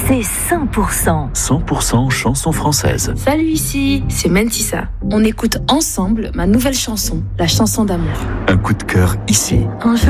c'est 100%. 100% chansons françaises. Salut, ici, c'est Mentissa. On écoute ensemble ma nouvelle chanson, la chanson d'amour. Un coup de cœur ici. Un jour